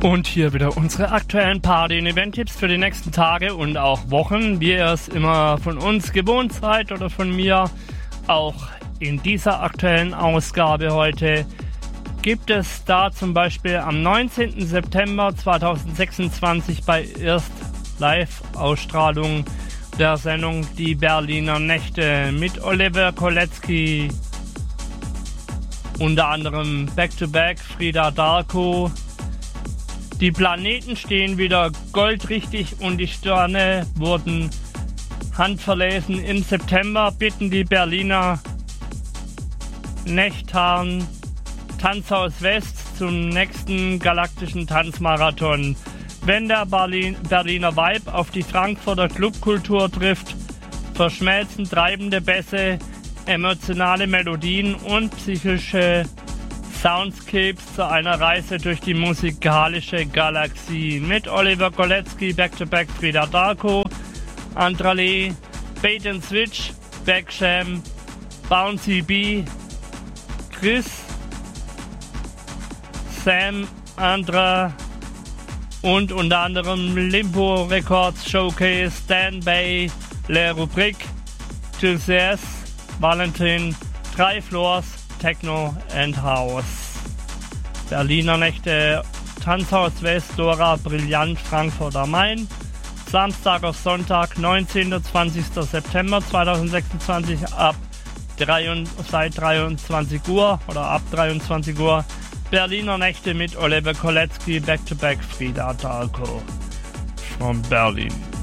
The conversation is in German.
Und hier wieder unsere aktuellen Party- und Event-Tipps für die nächsten Tage und auch Wochen, wie ihr es immer von uns gewohnt seid oder von mir. Auch in dieser aktuellen Ausgabe heute gibt es da zum Beispiel am 19. September 2026 bei Erst Live-Ausstrahlung der Sendung Die Berliner Nächte mit Oliver Kolecki, unter anderem Back-to-Back Frida Darko. Die Planeten stehen wieder goldrichtig und die Sterne wurden handverlesen. Im September bitten die Berliner Nächtern Tanzhaus West zum nächsten galaktischen Tanzmarathon. Wenn der Berliner Vibe auf die Frankfurter Clubkultur trifft, verschmelzen treibende Bässe, emotionale Melodien und psychische Soundscapes zu einer Reise durch die musikalische Galaxie. Mit Oliver Kolecki, Back-to-Back Frida Darko, Andrale, Bait & Switch, Backsham, Bouncy B, Chris, Sam, Andra und unter anderem Limbo Records Showcase, Dan Bay, Le Rubrique, Jules, Valentin, 3 Floors, Techno and House. Berliner Nächte, Tanzhaus West, Dora, Brillant, Frankfurt am Main. Samstag auf Sonntag, 19. und 20. September 2026 seit 23 Uhr oder ab 23 Uhr. Berliner Nächte mit Oliver Kolecki, Back-to-Back Frida Darko von Berlin.